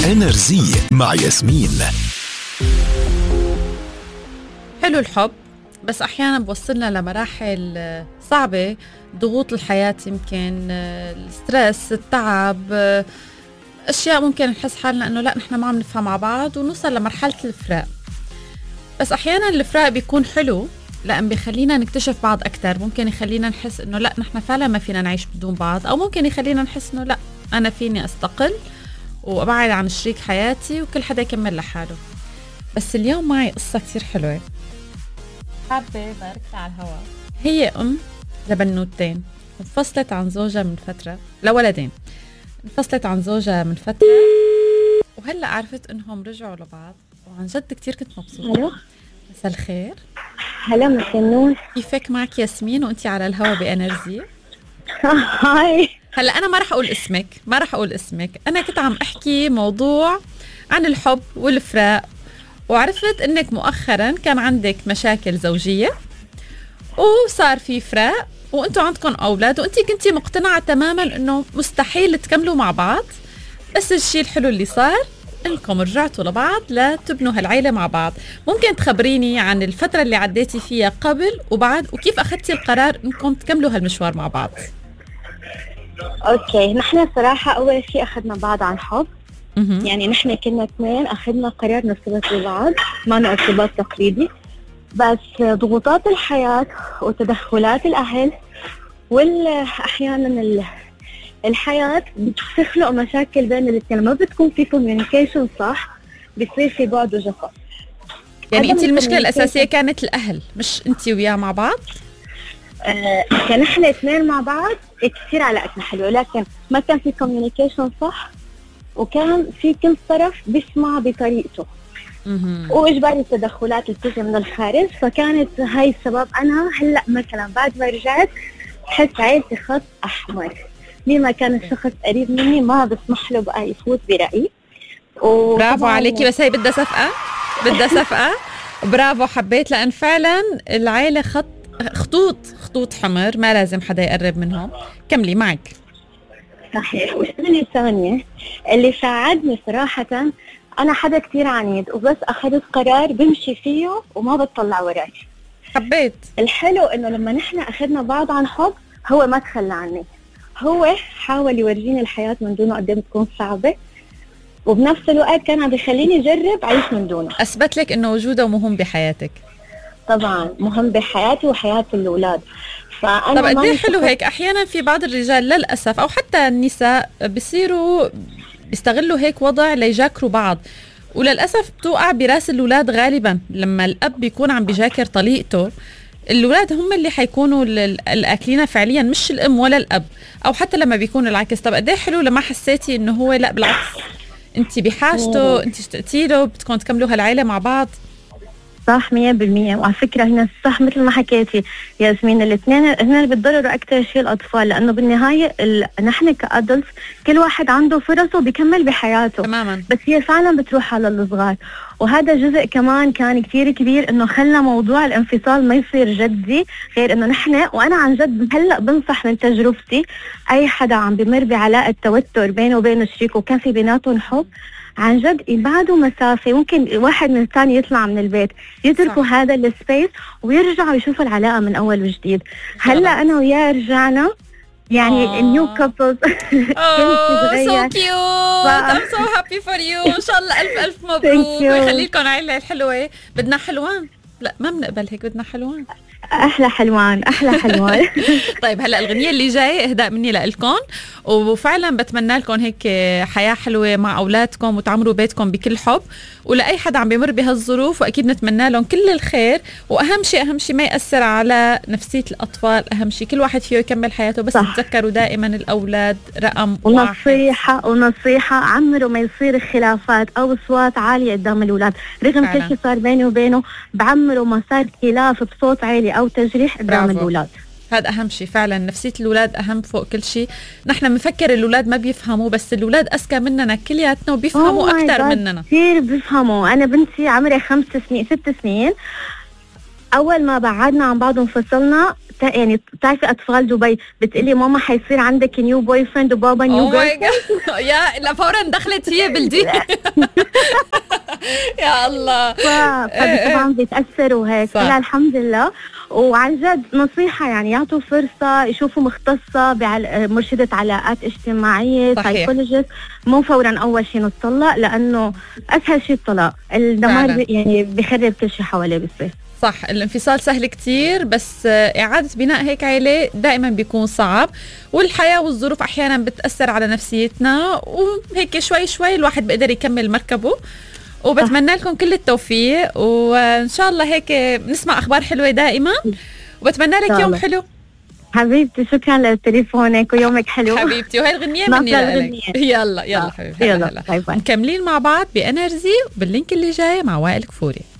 انرجي مع ياسمين. حلو الحب، بس أحيانا بوصلنا لمراحل صعبة، ضغوط الحياة، يمكن السترس، التعب، أشياء ممكن نحس حالنا أنه لا نحن ما عم نفهم مع بعض ونوصل لمرحلة الفراق. بس أحيانا الفراق بيكون حلو لأن بيخلينا نكتشف بعض أكتر، ممكن يخلينا نحس أنه لا نحن فعلا ما فينا نعيش بدون بعض، أو ممكن يخلينا نحس أنه لا أنا فيني أستقل وأبعد عن شريك حياتي وكل حدا يكمل لحاله. بس اليوم معي قصة كتير حلوة، حابة باركها على الهواء. هي أم لبنوتين انفصلت عن زوجها من فترة، لولدين انفصلت عن زوجها من فترة، وهلأ عرفت إنهم رجعوا لبعض، وعن جد كتير كنت مبسوطة. الو، مساء الخير. هلا مساء النور. كيفك؟ معك ياسمين وانتي على الهوا بانرجي. هاي. هلا انا ما رح اقول اسمك، انا كنت عم احكي موضوع عن الحب والفراق، وعرفت انك مؤخرا كان عندك مشاكل زوجية وصار في فراق، وانتوا عندكم اولاد، وانتي كنتي مقتنعة تماما انه مستحيل تكملوا مع بعض، بس الشيء الحلو اللي صار انكم رجعتوا لبعض لتبنوا هالعيلة مع بعض. ممكن تخبريني عن الفترة اللي عديتي فيها قبل وبعد، وكيف اخذتي القرار انكم تكملوا هالمشوار مع بعض؟ اوكي، نحن صراحة اول شيء اخذنا بعض عن حب. يعني نحن كنا اثنين اخذنا قرار نرتبط ببعض، ما أنه ارتباط تقليدي، بس ضغوطات الحياة وتدخلات الاهل واحيانا الحياة بتخلق مشاكل بين الاثنين، ما بتكون في كوميونيكيشن صح، بيصير في بعد وجفاء. يعني انت المشكلة الأساسية كانت الأهل، مش انت وياه مع بعض؟ كان احنا اثنين مع بعض كثير علاقتنا حلوة، لكن ما كان في كوميونيكيشن صح، وكان في كل طرف بيسمع بطريقته، واجباري التدخلات اللي بتيجي من الخارج. فكانت هاي السبب. انا هلا مثلا بعد ما رجعت حس عيلتي خط احمر، مين ما كان الشخص قريب مني ما بسمح له بقى يفوت برأيي. برافو عليكي، بس هي بدها صفقة. برافو، حبيت، لأن فعلا العيلة خطوط حمر، ما لازم حدا يقرب منهم. كملي معك. صحيح. والثانية الثانية اللي ساعدني صراحة، أنا حدا كتير عنيد، وبس أخذت قرار بمشي فيه وما بتطلع وراي. حبيت. الحلو إنه لما نحن أخذنا بعض عن حب، هو ما تخلى عني، هو حاول يورجيني الحياة من دونه قد ايه بتكون صعبة، وبنفس الوقت كان عم بيخليني أجرب أعيش من دونه. أثبت لك إنه وجوده مهم بحياتك. طبعا مهم بحياتي وحياة الأولاد. طب قد ايه حلو هيك. أحيانا في بعض الرجال للأسف، أو حتى النساء، بيستغلوا هيك وضع ليجاكروا بعض، وللأسف بتوقع براس الأولاد غالبا. لما الأب بيكون عم بيجاكر طليقته، الولاد هم اللي حيكونوا الأكلين فعليا، مش الأم ولا الأب، أو حتى لما بيكون العكس. طب قد ايه حلو لما حسيتي إنه هو لا بالعكس، انت بحاجته، انت اشتقتي له، بدكم تكملوا هالعيلة مع بعض. صح 100%. وعلى فكرة هنا صح مثل ما حكيتي ياسمين، الاثنين هنا بتضرروا أكثر شيء الأطفال، لأنه بالنهاية نحن كأدلت كل واحد عنده فرصه وبيكمل بحياته تماما، بس هي فعلا بتروح على الصغار. وهذا جزء كمان كان كتير كبير، إنه خلى موضوع الانفصال ما يصير جدي، غير إنه نحن، وأنا عن جد هلأ بنصح من تجربتي أي حدا عم بمر بعلاقة توتر بينه وبين الشريك وكان في بيناتهم حب، عن جد يبعدوا مسافة، ممكن واحد من الثاني يطلع من البيت، يتركوا هذا السبيس ويرجعوا يشوفوا العلاقة من أول وجديد. هلا أنا وياه رجعنا، يعني النيو كابلز. so cute. I'm so happy for you. إن شاء الله ألف مبروك ويخلي لكم عيلة حلوة. بدنا حلوان؟ لا ما بنقبل هيك، بدنا حلوان. احلى حلوان. طيب هلا الغنية اللي جاي اهداء مني لإلكم، وفعلا بتمنى لكم هيك حياة حلوة مع اولادكم وتعمروا بيتكم بكل حب، ولاي حدا عم بيمر بهالظروف واكيد نتمنى لهم كل الخير. واهم شيء ما يأثر على نفسية الاطفال، اهم شيء كل واحد فيه يكمل حياته، بس تذكروا دائما الاولاد رقم ونصيحة عمره ما يصير خلافات او اصوات عالية قدام الاولاد، رغم كل شيء صار بيني وبينه، بعمره ما صار خلاف بصوت عالي او تجريح قدام الاولاد. هذا أهم شيء فعلا، نفسية الأولاد أهم فوق كل شيء. نحن بنفكر الأولاد ما بيفهموا، بس الأولاد أذكى مننا كلياتنا وبيفهموا أكثر مننا. كثير بيفهموا. أنا بنتي عمرها 6 سنين، اول ما بعدنا عن بعض وانفصلنا يعني بتعرفي اطفال دبي بتقلي ماما حيصير عندك نيو بوي فريند وبابا نيو جيرل يا لا فورا دخلت هي بالدي. يا الله. طبعا بيتاثر وهيك. لا الحمد لله. وعن جد نصيحة يعني يعطوا فرصة يشوفوا مختصة مرشدة علاقات اجتماعية سايكولوجيست، مو فورا أول شيء نتطلق لأنه أسهل شيء الطلاق، الدمار يعني بيخرب كل شيء حواليه بيصير. صح، الانفصال سهل كتير بس إعادة بناء هيك عائلة دائما بيكون صعب، والحياة والظروف أحيانا بتأثر على نفسيتنا، وهيك شوي شوي الواحد بيقدر يكمل مركبه. وبتمنى لكم كل التوفيق، وإن شاء الله هيك نسمع أخبار حلوة دائما، وبتمنى لك يوم حلو حبيبتي. شكرا لتليفونك ويومك حلو حبيبتي. وهي الغنية مني لك. يلا حبيبتي. يلا باي باي. مكملين مع بعض بإنرجي باللينك اللي جاي مع وائل كفوري.